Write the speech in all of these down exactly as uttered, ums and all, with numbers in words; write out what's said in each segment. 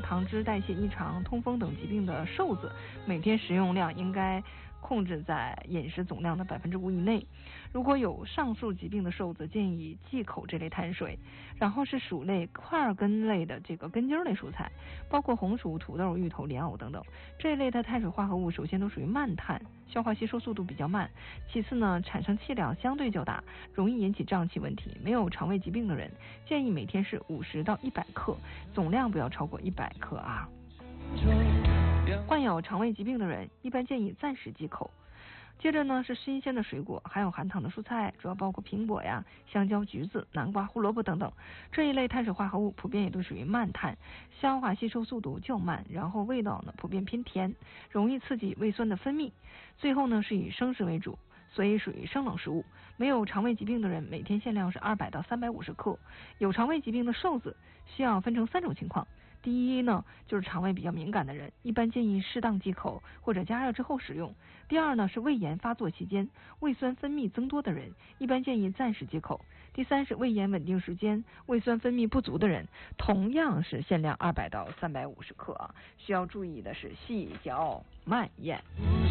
糖脂代谢异常、痛风等疾病的瘦子，每天食用量应该控制在饮食总量的百分之五以内。如果有上述疾病的瘦子，建议忌口这类碳水。然后是薯类、块根类的这个根茎类蔬菜，包括红薯、土豆、芋头、莲藕等等。这一类的碳水化合物首先都属于慢碳，消化吸收速度比较慢，其次呢产生气量相对较大，容易引起胀气问题。没有肠胃疾病的人，建议每天是五十到一百克，总量不要超过一百克啊。患有肠胃疾病的人，一般建议暂时忌口。接着呢是新鲜的水果，含有含糖的蔬菜，主要包括苹果呀、香蕉、橘子、南瓜、胡萝卜等等。这一类碳水化合物普遍也都属于慢碳，消化吸收速度较慢，然后味道呢普遍偏甜，容易刺激胃酸的分泌。最后呢是以生食为主，所以属于生冷食物。没有肠胃疾病的人，每天限量是二百到三百五十克。有肠胃疾病的瘦子需要分成三种情况。第一呢，就是肠胃比较敏感的人，一般建议适当忌口或者加热之后食用。第二呢，是胃炎发作期间胃酸分泌增多的人，一般建议暂时忌口。第三是胃炎稳定时间胃酸分泌不足的人，同样是限量二百到三百五十克啊。需要注意的是细嚼慢咽。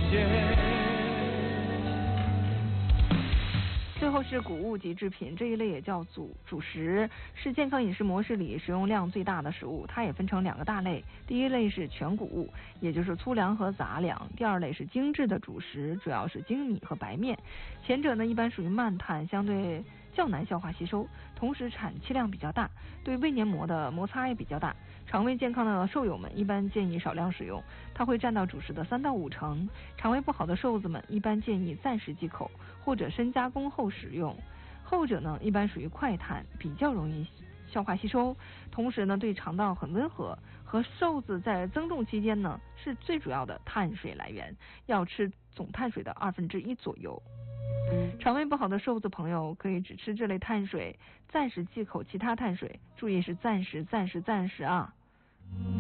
最后是谷物及制品，这一类也叫主主食，是健康饮食模式里食用量最大的食物。它也分成两个大类，第一类是全谷物，也就是粗粮和杂粮；第二类是精致的主食，主要是精米和白面。前者呢一般属于慢碳，相对较难消化吸收，同时产气量比较大，对胃黏膜的摩擦也比较大。肠胃健康的瘦友们一般建议少量使用，它会占到主食的三到五成。肠胃不好的瘦子们一般建议暂时忌口或者深加工后使用。后者呢一般属于快碳，比较容易消化吸收，同时呢对肠道很温和，和瘦子在增重期间呢是最主要的碳水来源，要吃总碳水的二分之一左右。肠胃不好的瘦子朋友可以只吃这类碳水，暂时忌口其他碳水，注意是暂时暂时暂时啊。